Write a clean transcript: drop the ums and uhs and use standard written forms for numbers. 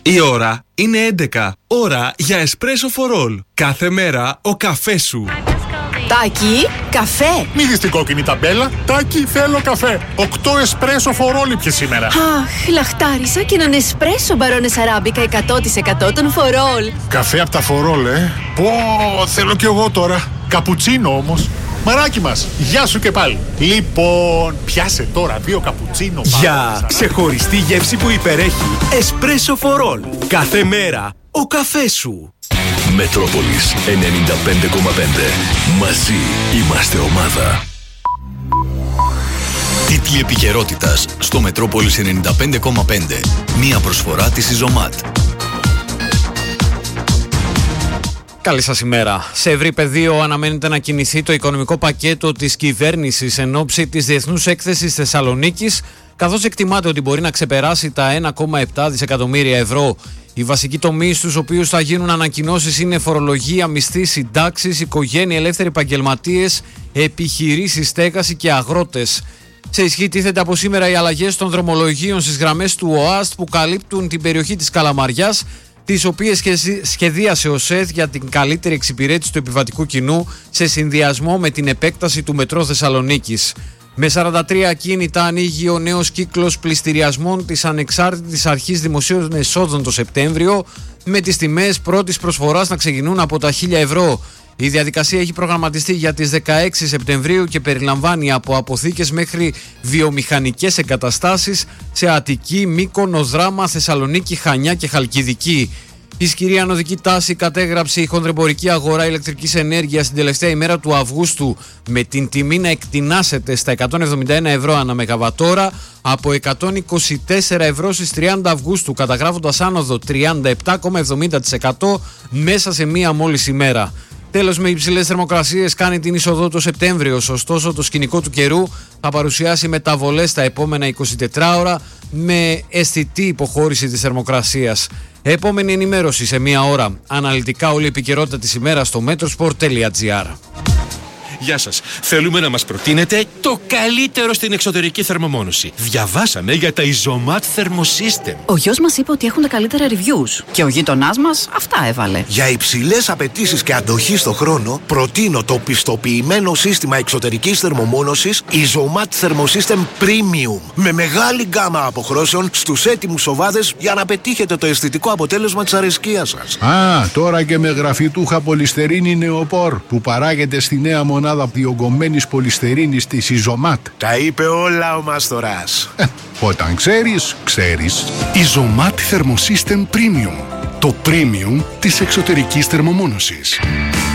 Η ώρα είναι 11. Ώρα για espresso for all. Κάθε μέρα ο καφές σου. Τάκη, καφέ. Μη δεις την κόκκινη ταμπέλα. Τάκη, θέλω καφέ. 8 espresso for all πια σήμερα. Αχ, λαχτάρισα και έναν espresso μπαρόνες αράμπικα 100% των for all. Καφέ από τα for all, Πω, θέλω κι εγώ τώρα. Καπουτσίνο όμως. Μαράκι μας, γεια σου και πάλι. Λοιπόν, πιάσε τώρα 2 καπουτσίνο. Για ξεχωριστή γεύση που υπερέχει. Espresso for all. Κάθε μέρα ο καφές σου. Μετρόπολης 95,5. Μαζί είμαστε ομάδα. Τίτλοι επικαιρότητας στο Μετρόπολης 95,5. Μία προσφορά της Ιζωμάτ. Καλή σας ημέρα. Σε ευρύ πεδίο αναμένεται να κινηθεί το οικονομικό πακέτο της κυβέρνησης εν ώψη της Διεθνούς Έκθεσης Θεσσαλονίκης, καθώς εκτιμάται ότι μπορεί να ξεπεράσει τα 1,7 δισεκατομμύρια ευρώ. Οι βασικοί τομείς στους οποίους θα γίνουν ανακοινώσεις είναι φορολογία, μισθοί, συντάξεις, οικογένεια, ελεύθεροι επαγγελματίες, επιχειρήσεις, στέγαση και αγρότες. Σε ισχύ τίθεται από σήμερα οι αλλαγές των δρομολογίων στις γραμμές του ΟΑΣΤ που καλύπτουν την περιοχή της Καλαμαριάς, τις οποίες σχεδίασε ο ΣΕΘ για την καλύτερη εξυπηρέτηση του επιβατικού κοινού σε συνδυασμό με την επέκταση του μετρό Θεσσαλονίκης. Με 43 ακίνητα ανοίγει ο νέος κύκλος πληστηριασμών της Ανεξάρτητης Αρχής Δημοσίων Εσόδων το Σεπτέμβριο, με τις τιμές πρώτης προσφοράς να ξεκινούν από τα 1.000 ευρώ. Η διαδικασία έχει προγραμματιστεί για τις 16 Σεπτεμβρίου και περιλαμβάνει από αποθήκες μέχρι βιομηχανικές εγκαταστάσεις σε Αττική, Μύκονο, Δράμα, Θεσσαλονίκη, Χανιά και Χαλκιδική. Η ισχυρή ανωδική τάση κατέγραψε η χονδρεμπορική αγορά ηλεκτρικής ενέργειας την τελευταία ημέρα του Αυγούστου, με την τιμή να εκτινάσεται στα 171 ευρώ ανά μεγαβατόρα από 124 ευρώ στις 30 Αυγούστου, καταγράφοντας άνοδο 37,70% μέσα σε μία μόλις ημέρα. Τέλος, με υψηλές θερμοκρασίες κάνει την είσοδό το Σεπτέμβριο, ωστόσο το σκηνικό του καιρού θα παρουσιάσει μεταβολές τα επόμενα 24 ώρα με αισθητή υποχώρηση της θερμοκρασίας. Επόμενη ενημέρωση σε μία ώρα. Αναλυτικά όλη η επικαιρότητα της ημέρας στο metrosport.gr. Γεια σας. Θέλουμε να μας προτείνετε το καλύτερο στην εξωτερική θερμομόνωση. Διαβάσαμε για τα Ιζωμάτ Thermosystem. Ο γιος μας είπε ότι έχουν τα καλύτερα reviews και ο γείτονάς μας αυτά έβαλε. Για υψηλές απαιτήσεις και αντοχή στο χρόνο, προτείνω το πιστοποιημένο σύστημα εξωτερικής θερμομόνωσης Ιζωμάτ Thermosystem Premium. Με μεγάλη γκάμα αποχρώσεων στους έτοιμους οβάδες για να πετύχετε το αισθητικό αποτέλεσμα της αρεσκίας σας. Τώρα και με γραφιτούχα πολυστερίνη νεοπόρ που παράγεται στη νέα μονάδα διογκωμένης πολυστερίνης της Ιζωμάτ. Τα είπε όλα ο Μάστορας. Όταν ξέρεις, ξέρεις. Ιζωμάτ Thermosystem Premium. Το premium της εξωτερικής θερμομόνωσης.